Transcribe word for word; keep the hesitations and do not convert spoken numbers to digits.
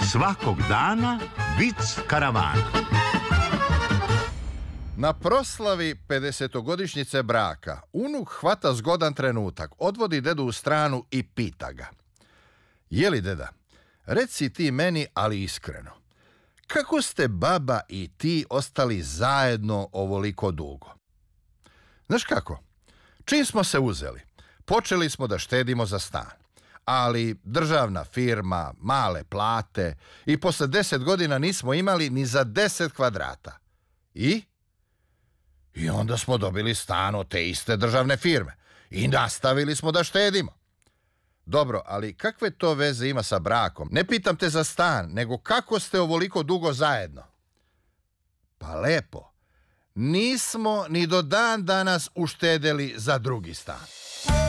Svakog dana vic karavana. Na proslavi pedesetogodišnjice braka unuk hvata zgodan trenutak, odvodi dedu u stranu i pita ga: "Jeli, deda, reci ti meni, ali iskreno, kako ste baba i ti ostali zajedno ovoliko dugo?" Znaš kako? Čim smo se uzeli, počeli smo da štedimo za stan. Ali državna firma, male plate i posle deset godina nismo imali ni za deset kvadrata. I? I onda smo dobili stan od te iste državne firme i nastavili smo da štedimo. Dobro, ali kakve to veze ima sa brakom? Ne pitam te za stan, nego kako ste ovoliko dugo zajedno? Pa lepo, nismo ni do dan danas uštedeli za drugi stan.